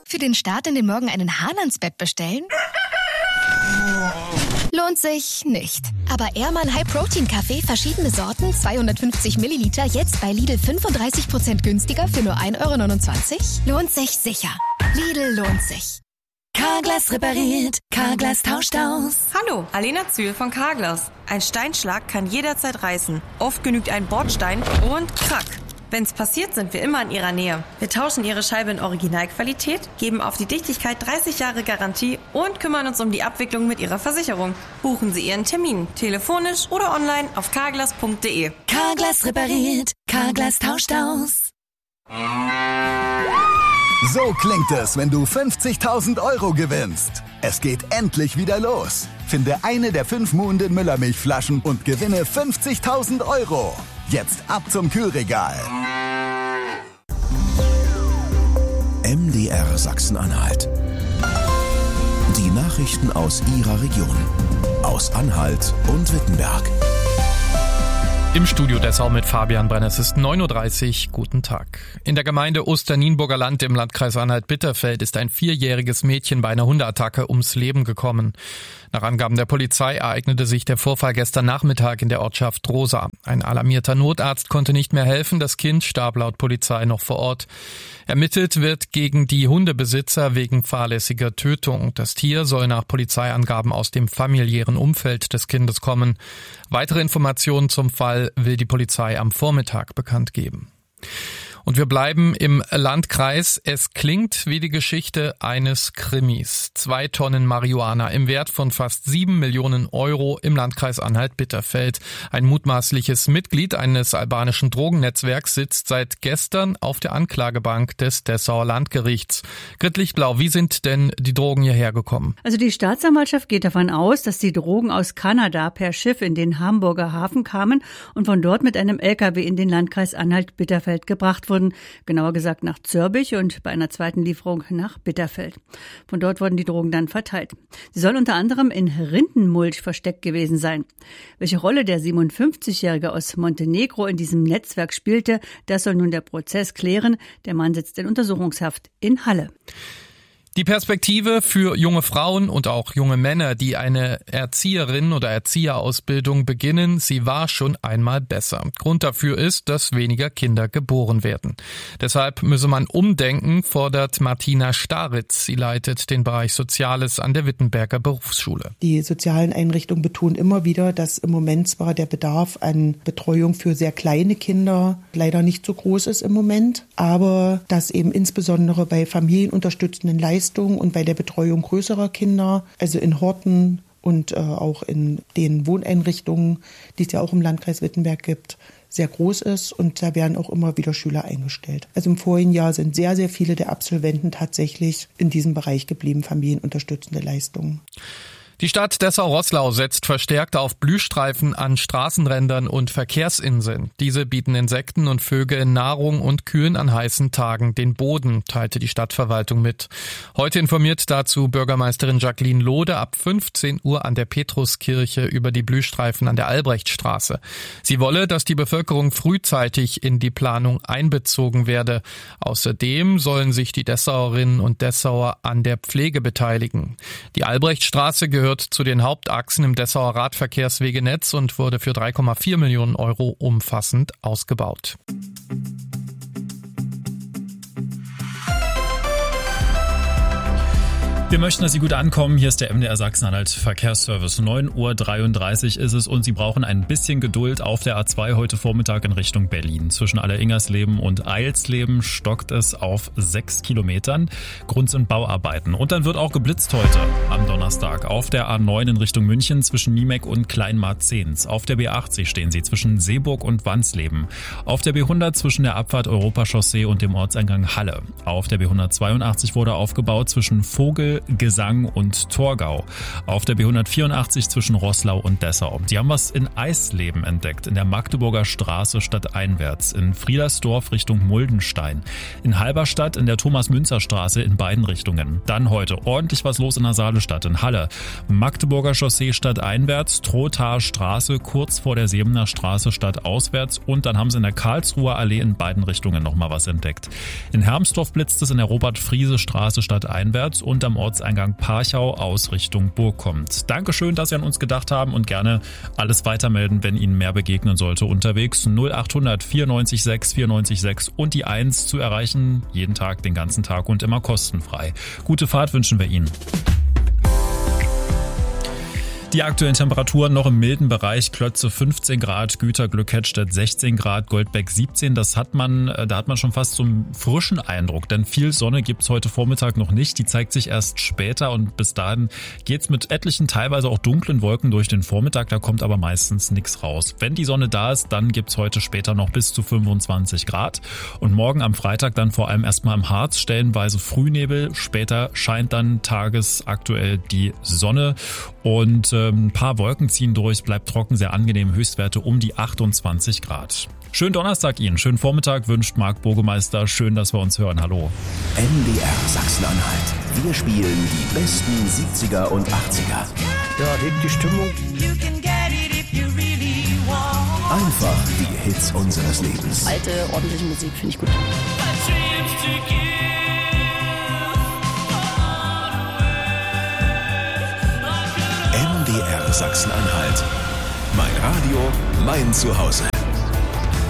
Für den Start in den Morgen einen Hahn ans Bett bestellen? Lohnt sich nicht. Aber Ehrmann High Protein Kaffee, verschiedene Sorten, 250 Milliliter, jetzt bei Lidl 35% günstiger für nur 1,29 €? Lohnt sich sicher. Lidl lohnt sich. Carglass repariert, Carglass tauscht aus. Hallo, Alena Zühl von Carglass. Ein Steinschlag kann jederzeit reißen. Oft genügt ein Bordstein und krack. Wenn's passiert, sind wir immer in Ihrer Nähe. Wir tauschen Ihre Scheibe in Originalqualität, geben auf die Dichtigkeit 30 Jahre Garantie und kümmern uns um die Abwicklung mit Ihrer Versicherung. Buchen Sie Ihren Termin, telefonisch oder online auf carglass.de. Carglass repariert, Carglass tauscht aus. So klingt es, wenn du 50.000 € gewinnst. Es geht endlich wieder los. Finde eine der 5 Muhnden Müllermilchflaschen und gewinne 50.000 €. Jetzt ab zum Kühlregal. MDR Sachsen-Anhalt. Die Nachrichten aus Ihrer Region. Aus Anhalt und Wittenberg. Im Studio Dessau mit Fabian Brenner. Es ist 9:30 Uhr. Guten Tag. In der Gemeinde Osternienburger Land im Landkreis Anhalt-Bitterfeld ist ein 4-jähriges Mädchen bei einer Hundeattacke ums Leben gekommen. Nach Angaben der Polizei ereignete sich der Vorfall gestern Nachmittag in der Ortschaft Rosa. Ein alarmierter Notarzt konnte nicht mehr helfen. Das Kind starb laut Polizei noch vor Ort. Ermittelt wird gegen die Hundebesitzer wegen fahrlässiger Tötung. Das Tier soll nach Polizeiangaben aus dem familiären Umfeld des Kindes kommen. Weitere Informationen zum Fall will die Polizei am Vormittag bekannt geben. Und wir bleiben im Landkreis. Es klingt wie die Geschichte eines Krimis. 2 Tonnen Marihuana im Wert von fast 7 Millionen € im Landkreis Anhalt-Bitterfeld. Ein mutmaßliches Mitglied eines albanischen Drogennetzwerks sitzt seit gestern auf der Anklagebank des Dessauer Landgerichts. Grit Lichtblau, wie sind denn die Drogen hierher gekommen? Also die Staatsanwaltschaft geht davon aus, dass die Drogen aus Kanada per Schiff in den Hamburger Hafen kamen und von dort mit einem LKW in den Landkreis Anhalt-Bitterfeld gebracht wurden. Genauer gesagt nach Zörbich und bei einer zweiten Lieferung nach Bitterfeld. Von dort wurden die Drogen dann verteilt. Sie soll unter anderem in Rindenmulch versteckt gewesen sein. Welche Rolle der 57-Jährige aus Montenegro in diesem Netzwerk spielte, das soll nun der Prozess klären. Der Mann sitzt in Untersuchungshaft in Halle. Die Perspektive für junge Frauen und auch junge Männer, die eine Erzieherin- oder Erzieherausbildung beginnen, sie war schon einmal besser. Grund dafür ist, dass weniger Kinder geboren werden. Deshalb müsse man umdenken, fordert Martina Staritz. Sie leitet den Bereich Soziales an der Wittenberger Berufsschule. Die sozialen Einrichtungen betonen immer wieder, dass im Moment zwar der Bedarf an Betreuung für sehr kleine Kinder leider nicht so groß ist im Moment, aber dass eben insbesondere bei familienunterstützenden Leistungen und bei der Betreuung größerer Kinder, also in Horten und auch in den Wohneinrichtungen, die es ja auch im Landkreis Wittenberg gibt, sehr groß ist und da werden auch immer wieder Schüler eingestellt. Also im vorigen Jahr sind sehr, sehr viele der Absolventen tatsächlich in diesem Bereich geblieben, familienunterstützende Leistungen. Die Stadt Dessau-Roßlau setzt verstärkt auf Blühstreifen an Straßenrändern und Verkehrsinseln. Diese bieten Insekten und Vögeln Nahrung und kühlen an heißen Tagen den Boden, teilte die Stadtverwaltung mit. Heute informiert dazu Bürgermeisterin Jacqueline Lode ab 15 Uhr an der Petruskirche über die Blühstreifen an der Albrechtstraße. Sie wolle, dass die Bevölkerung frühzeitig in die Planung einbezogen werde. Außerdem sollen sich die Dessauerinnen und Dessauer an der Pflege beteiligen. Die Albrechtstraße gehört zu den Hauptachsen im Dessauer Radverkehrswegenetz und wurde für 3,4 Millionen € umfassend ausgebaut. Wir möchten, dass Sie gut ankommen. Hier ist der MDR Sachsen-Anhalt Verkehrsservice. 9:33 Uhr ist es und Sie brauchen ein bisschen Geduld auf der A2 heute Vormittag in Richtung Berlin. Zwischen Alleringersleben und Eilsleben stockt es auf 6 Kilometern. Grund sind Bauarbeiten. Und dann wird auch geblitzt heute am Donnerstag. Auf der A9 in Richtung München zwischen Niemek und Kleinmarzens. Auf der B80 stehen Sie zwischen Seeburg und Wansleben. Auf der B100 zwischen der Abfahrt Europachaussee und dem Ortseingang Halle. Auf der B182 wurde aufgebaut zwischen Vogel Hügel, Gesang und Torgau. Auf der B184 zwischen Roßlau und Dessau. Die haben was in Eisleben entdeckt, in der Magdeburger Straße stadteinwärts, in Friedersdorf Richtung Muldenstein, in Halberstadt in der Thomas-Münzer-Straße in beiden Richtungen. Dann heute ordentlich was los in der Saalestadt, in Halle, Magdeburger Chaussee stadteinwärts, Trothaer Straße kurz vor der Sebener Straße stadtauswärts und dann haben sie in der Karlsruher Allee in beiden Richtungen nochmal was entdeckt. In Hermsdorf blitzt es in der Robert-Friese-Straße stadteinwärts und am Ortseingang Parchau aus Richtung Burg kommt. Dankeschön, dass Sie an uns gedacht haben und gerne alles weitermelden, wenn Ihnen mehr begegnen sollte unterwegs. 0800 94 6 94 6 und die 1 zu erreichen, jeden Tag, den ganzen Tag und immer kostenfrei. Gute Fahrt wünschen wir Ihnen. Die aktuellen Temperaturen noch im milden Bereich, Klötze 15 Grad, Güterglück Hettstedt 16 Grad, Goldbeck 17, da hat man schon fast so einen frischen Eindruck, denn viel Sonne gibt's heute Vormittag noch nicht, die zeigt sich erst später und bis dahin geht's mit etlichen, teilweise auch dunklen Wolken durch den Vormittag, da kommt aber meistens nichts raus. Wenn die Sonne da ist, dann gibt's heute später noch bis zu 25 Grad und morgen am Freitag dann vor allem erstmal im Harz stellenweise Frühnebel, später scheint dann tagesaktuell die Sonne und ein paar Wolken ziehen durch, bleibt trocken, sehr angenehm, Höchstwerte um die 28 Grad. Schönen Donnerstag Ihnen, schönen Vormittag wünscht Marc Burgemeister, schön, dass wir uns hören, hallo. NDR Sachsen-Anhalt, wir spielen die besten 70er und 80er. Ja, hebt die Stimmung. Einfach die Hits unseres Lebens. Alte, ordentliche Musik finde ich gut. NDR Sachsen-Anhalt. Mein Radio, mein Zuhause.